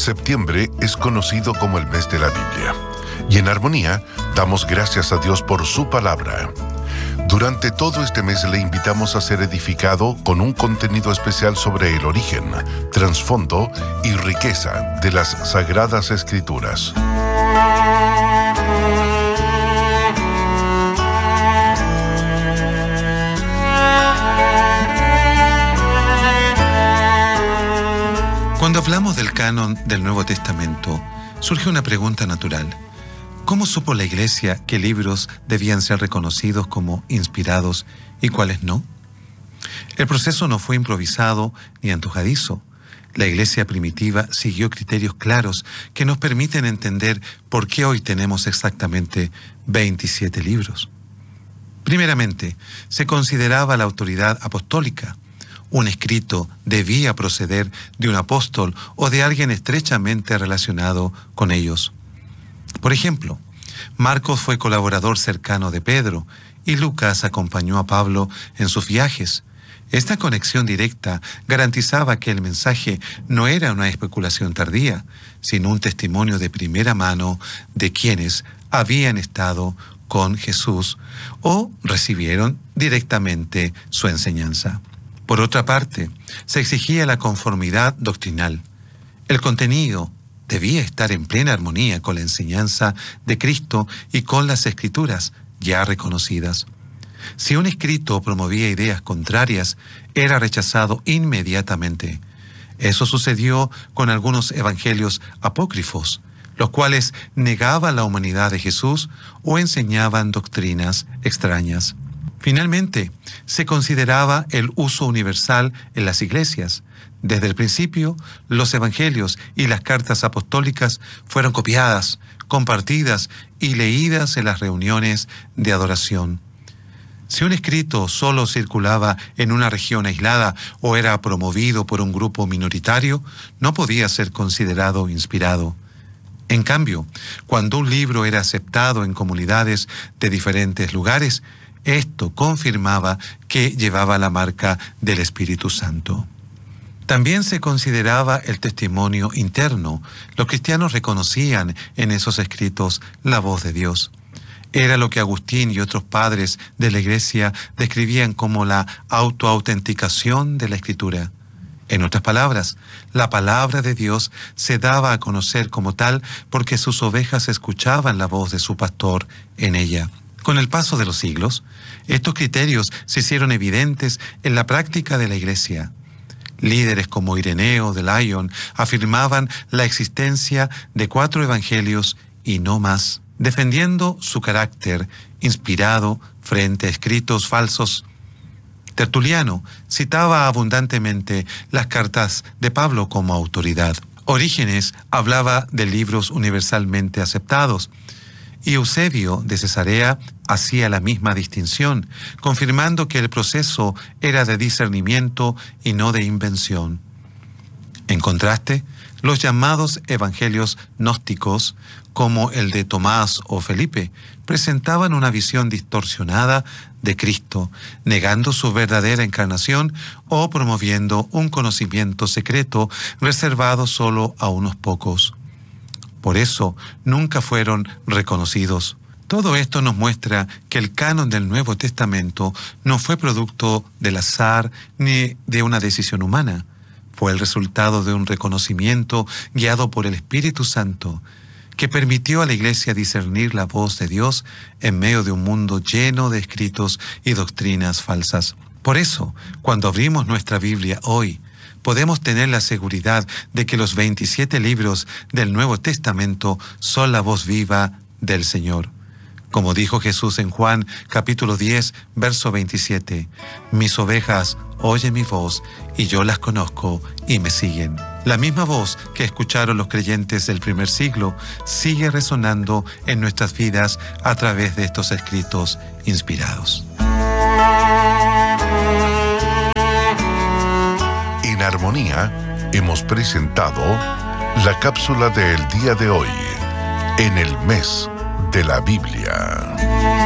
Septiembre es conocido como el mes de la Biblia, y en Armonía damos gracias a Dios por su palabra. Durante todo este mes le invitamos a ser edificado con un contenido especial sobre el origen, trasfondo y riqueza de las Sagradas Escrituras. Cuando hablamos del canon del Nuevo Testamento, surge una pregunta natural. ¿Cómo supo la Iglesia qué libros debían ser reconocidos como inspirados y cuáles no? El proceso no fue improvisado ni antojadizo. La Iglesia primitiva siguió criterios claros que nos permiten entender por qué hoy tenemos exactamente 27 libros. Primeramente, se consideraba la autoridad apostólica. Un escrito debía proceder de un apóstol o de alguien estrechamente relacionado con ellos. Por ejemplo, Marcos fue colaborador cercano de Pedro y Lucas acompañó a Pablo en sus viajes. Esta conexión directa garantizaba que el mensaje no era una especulación tardía, sino un testimonio de primera mano de quienes habían estado con Jesús o recibieron directamente su enseñanza. Por otra parte, se exigía la conformidad doctrinal. El contenido debía estar en plena armonía con la enseñanza de Cristo y con las Escrituras ya reconocidas. Si un escrito promovía ideas contrarias, era rechazado inmediatamente. Eso sucedió con algunos evangelios apócrifos, los cuales negaban la humanidad de Jesús o enseñaban doctrinas extrañas. Finalmente, se consideraba el uso universal en las iglesias. Desde el principio, los evangelios y las cartas apostólicas fueron copiadas, compartidas y leídas en las reuniones de adoración. Si un escrito solo circulaba en una región aislada o era promovido por un grupo minoritario, no podía ser considerado inspirado. En cambio, cuando un libro era aceptado en comunidades de diferentes lugares, esto confirmaba que llevaba la marca del Espíritu Santo. También se consideraba el testimonio interno. Los cristianos reconocían en esos escritos la voz de Dios. Era lo que Agustín y otros padres de la Iglesia describían como la autoautenticación de la Escritura. En otras palabras, la palabra de Dios se daba a conocer como tal porque sus ovejas escuchaban la voz de su pastor en ella. Con el paso de los siglos, estos criterios se hicieron evidentes en la práctica de la Iglesia. Líderes como Ireneo de Lyon afirmaban la existencia de 4 evangelios y no más, defendiendo su carácter inspirado frente a escritos falsos. Tertuliano citaba abundantemente las cartas de Pablo como autoridad. Orígenes hablaba de libros universalmente aceptados. Y Eusebio de Cesarea hacía la misma distinción, confirmando que el proceso era de discernimiento y no de invención. En contraste, los llamados evangelios gnósticos, como el de Tomás o Felipe, presentaban una visión distorsionada de Cristo, negando su verdadera encarnación o promoviendo un conocimiento secreto reservado solo a unos pocos. Por eso, nunca fueron reconocidos. Todo esto nos muestra que el canon del Nuevo Testamento no fue producto del azar ni de una decisión humana. Fue el resultado de un reconocimiento guiado por el Espíritu Santo, que permitió a la Iglesia discernir la voz de Dios en medio de un mundo lleno de escritos y doctrinas falsas. Por eso, cuando abrimos nuestra Biblia hoy, podemos tener la seguridad de que los 27 libros del Nuevo Testamento son la voz viva del Señor. Como dijo Jesús en Juan capítulo 10, verso 27, «Mis ovejas oyen mi voz y yo las conozco y me siguen». La misma voz que escucharon los creyentes del primer siglo sigue resonando en nuestras vidas a través de estos escritos inspirados. En Armonía hemos presentado la cápsula del día de hoy, en el mes de la Biblia.